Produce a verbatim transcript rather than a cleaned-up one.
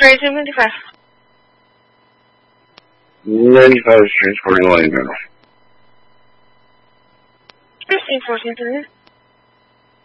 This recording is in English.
eighteen fifty-five. ninety-five is transporting line now. fifteen fourteen, please.